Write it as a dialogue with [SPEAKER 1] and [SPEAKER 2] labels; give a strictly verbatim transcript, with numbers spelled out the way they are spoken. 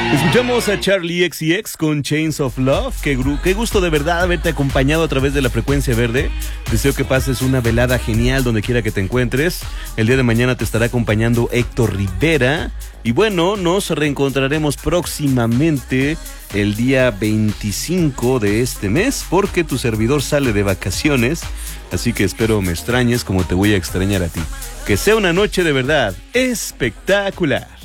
[SPEAKER 1] Escuchamos a Charlie X C X con Chains of Love. Qué, gru- qué gusto de verdad haberte acompañado a través de la frecuencia verde. Deseo que pases una velada genial donde quiera que te encuentres. El día de mañana te estará acompañando Héctor Rivera. Y bueno, nos reencontraremos próximamente el día veinticinco de este mes, porque tu servidor sale de vacaciones. Así que espero me extrañes como te voy a extrañar a ti. Que sea una noche de verdad espectacular.